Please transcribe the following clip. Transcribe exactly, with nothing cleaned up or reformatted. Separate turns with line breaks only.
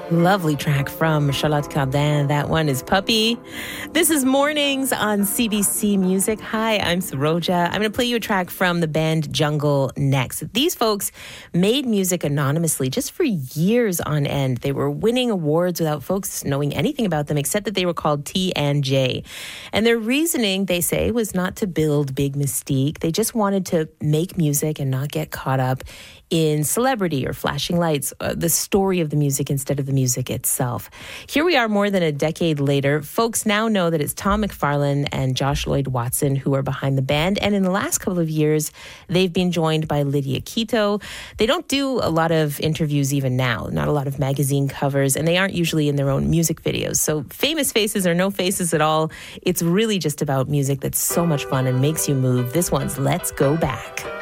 Lovely track from Charlotte Cardin. That one is Puppy. This is Mornings on C B C Music. Hi, I'm Saroja. I'm going to play you a track from the band Jungle next. These folks made music anonymously just for years on end. They were winning awards without folks knowing anything about them, except that they were called T and J. And their reasoning, they say, was not to build big mystique. They just wanted to make music and not get caught up in celebrity or flashing lights, uh, the story of the music instead of the music itself. Here we are more than a decade later. Folks now know that it's Tom McFarlane and Josh Lloyd Watson who are behind the band. And in the last couple of years, they've been joined by Lydia Quito. They don't do a lot of interviews even now, not a lot of magazine covers, and they aren't usually in their own music videos. So famous faces or no faces at all, it's really just about music that's so much fun and makes you move. This one's Let's Go Back.